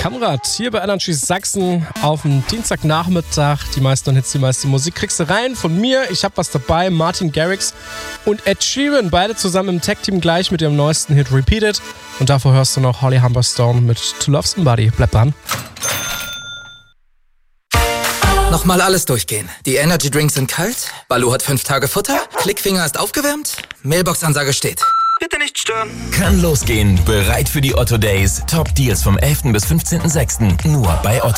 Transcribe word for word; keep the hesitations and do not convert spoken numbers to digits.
Kamrat hier bei Energy Sachsen auf dem Dienstagnachmittag. Die meisten Hits, die meiste Musik kriegst du rein von mir. Ich hab was dabei, Martin Garrix und Ed Sheeran, beide zusammen im Tag-Team gleich mit ihrem neuesten Hit Repeated. Und davor hörst du noch Holly Humberstone mit To Love Somebody. Bleib dran. Nochmal alles durchgehen. Die Energy Drinks sind kalt, Baloo hat fünf Tage Futter, Klickfinger ist aufgewärmt, Mailbox-Ansage steht. Bitte nicht stören. Kann losgehen. Bereit für die Otto Days. Top Deals vom elften bis fünfzehnten sechsten Nur bei Otto.